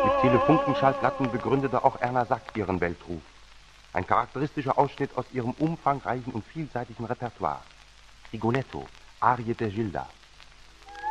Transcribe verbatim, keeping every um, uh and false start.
Mit Telefunkenschallplatten begründete auch Erna Sack ihren Weltruf. Ein charakteristischer Ausschnitt aus ihrem umfangreichen und vielseitigen Repertoire. Rigoletto, Arie der Gilda,